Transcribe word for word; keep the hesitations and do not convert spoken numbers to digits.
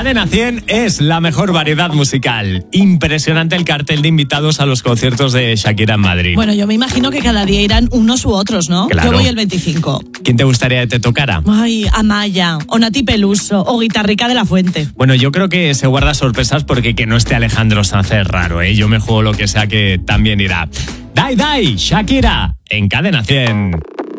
Cadena cien es la mejor variedad musical. Impresionante el cartel de invitados a los conciertos de Shakira en Madrid. Bueno, yo me imagino que cada día irán unos u otros, ¿no? Claro. Yo voy el veinticinco. ¿Quién te gustaría que te tocara? Ay, Amaya, o Nati Peluso, o Guitarrica de la Fuente. Bueno, yo creo que se guarda sorpresas porque que no esté Alejandro Sanz es raro, ¿eh? Yo me juego lo que sea que también irá. Dai Dai, Shakira, en Cadena cien.